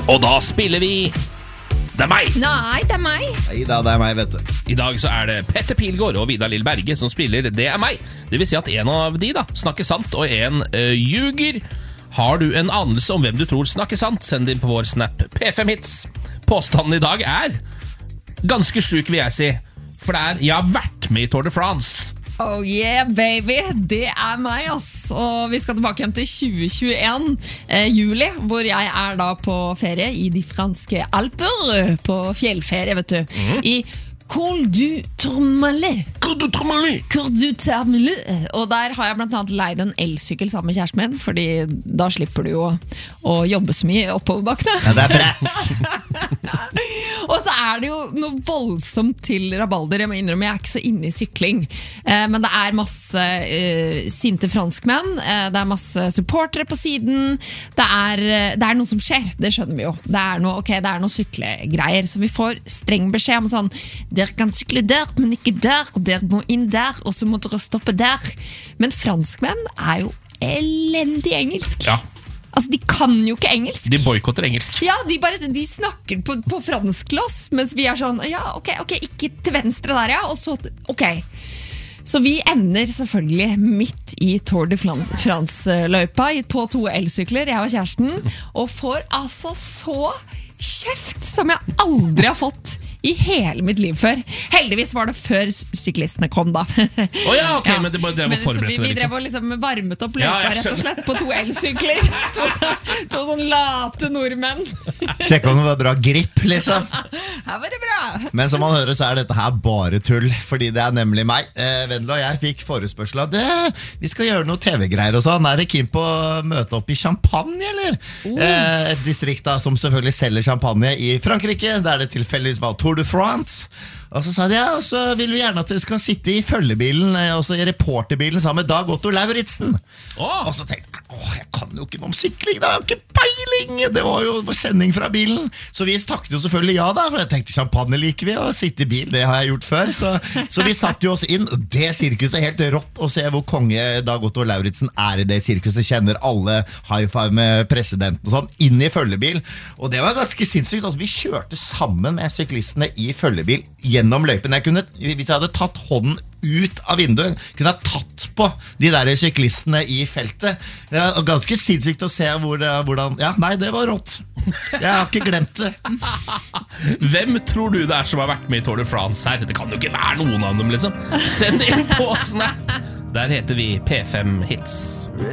Og da spiller vi Det er meg! Nei, det er meg. Neida, det er meg, vet du. I dag så er det Petter Pilgaard og Vidar Lill Berge som spiller Det er meg. Det vil si at en av de da snakker sant, og en ljuger. Har du en anelse om hvem du tror snakker sant, send det inn på vår Snap P5hits. Påstanden i dag er ganske sjuk, vil jeg si. For det er, jeg har vært med i Tour de France. Oh yeah, baby. Det er meg, ass. Og vi skal tilbake hjem til 2021, juli, hvor jeg er da på ferie i de franske Alper. På fjellferie, vet du. I Col du Tourmalet. Col du Tourmalet. Col du Tourmalet. Og der har jeg blant annet leid en elsykkel sammen med kjæresten min, fordi da slipper du jo å jobbe så mye oppoverbakkene. Ja, det er brett. Og så er det jo noe voldsomt til rabalder. Jeg må innrømme, jeg er ikke så inne i sykling, men det er masse sinte franskmenn, det er masse supportere på siden, det er noe som skjer, det skjønner vi jo. Det er noe syklegreier, så vi får streng beskjed om sånn: dere kan sykle der, men ikke der, dere må inn der, og så må dere stoppe der. Men franskmenn er jo elendig engelsk. Ja. Altså, de kan jo ikke engelsk. De boykotter engelsk. Ja, de snakker på fransk til oss, mens vi er sånn, ja, ok, ikke til venstre der, ja, og så, ok. Så vi ender selvfølgelig midt i Tour de France-løypa på 2 elsykler, jeg og kjæresten, og får altså så kjeft som jeg aldri har fått i hele mitt liv før. Heldigvis var det før syklistene kom da. Ja, ok, men det bare drev og forberedte det, vi drev og liksom varmet opp løypa, rett og slett, på 2 elsykler. To sånn late nordmenn. Sjekk om det var bra grip, liksom. Her var det bra. Men som man hører, så er dette her bare tull, fordi det er nemlig meg. Vendela og jeg fikk forespørsel av det. Vi skal gjøre noe TV-greier og sånn. Er det keen på å møte opp i Champagne, eller? Et distrikt da, som selvfølgelig selger champagne i Frankrike, der det tilfeldigvis var Tour de France. Og så sa de, ja, og så vil vi gjerne at dere skal sitte i følgebilen, også i reporterbilen sammen med Dag Otto Lauritzen. Og så tenkte jeg, jeg kan jo ikke noe om sykling, da, jeg har ikke peiling. Det var jo sending fra bilen. Så vi takket jo selvfølgelig ja da, for jeg tenkte champagne liker vi, og sitte i bil, det har jeg gjort før. Så vi satt jo oss inn, det sirkuset er helt rått å se hvor konge Dag Otto Lauritzen er i det sirkuset, kjenner alle high five med presidenten og sånn, inn i følgebil. Og det var ganske sinnssykt, altså vi kjørte sammen med syklistene i følgebil gjennom løypen. Hvis jeg hadde tatt hånden ut av vinduet, kunne jeg tatt på de der syklistene i feltet. Det var ganske sinnssykt å se hvordan, ja, nei, det var rått. Jeg har ikke glemt det. Hvem tror du det er som har vært med i Tour de France her? Det kan jo ikke være noen av dem, liksom. Send inn på Snap. Der heter vi P5 Hits.